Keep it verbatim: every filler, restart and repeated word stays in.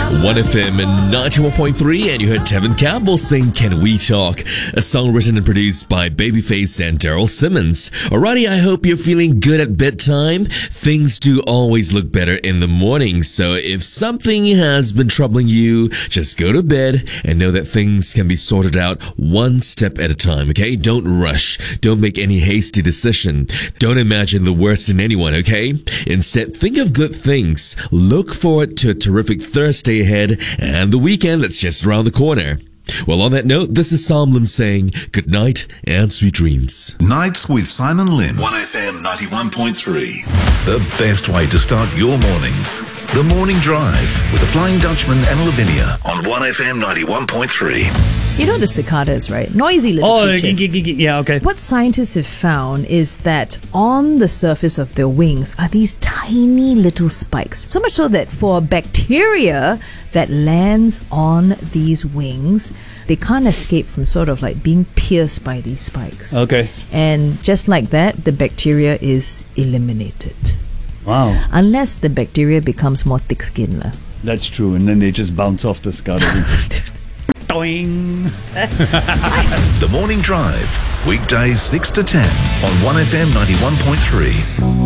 one F M ninety-one point three, and you heard Tevin Campbell sing Can We Talk, a song written and produced by Babyface and Daryl Simmons. Alrighty, I hope you're feeling good at bedtime. Things do always look better in the morning, so if something has been troubling you, just go to bed and know that things can be sorted out one step at a time, okay? Don't rush. Don't make any hasty decision. Don't imagine the worst in anyone, okay? Instead, think of good things. Look forward to a terrific Thursday ahead and the weekend that's just around the corner. Well, on that note, this is Sam Lim saying good night and sweet dreams. Nights with Simon Lim. one F M ninety-one point three. The best way to start your mornings. The Morning Drive with the Flying Dutchman and Lavinia on one F M ninety-one point three. You know the cicadas, right? Noisy little Oh, creatures. g- g- g- yeah, okay. What scientists have found is that on the surface of their wings are these tiny little spikes. So much so that for bacteria that lands on these wings, they can't escape from sort of like being pierced by these spikes. Okay. And just like that, the bacteria is eliminated. Wow, Unless the bacteria becomes more thick-skinned. lah. that's true. And then they just bounce off the scuttle. Doing. The Morning Drive. Weekdays six to ten on one F M ninety-one point three.